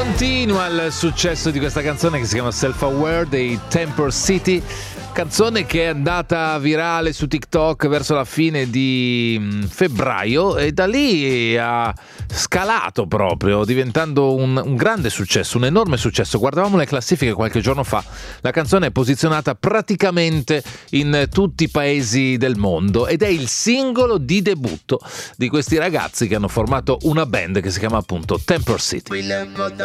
Continua il successo di questa canzone che si chiama Self Aware dei Temper City, canzone che è andata virale su TikTok verso la fine di febbraio e da lì ha scalato proprio, diventando un grande successo, un enorme successo. Guardavamo le classifiche qualche giorno fa, la canzone è posizionata praticamente in tutti i paesi del mondo ed è il singolo di debutto di questi ragazzi che hanno formato una band che si chiama appunto Temper City.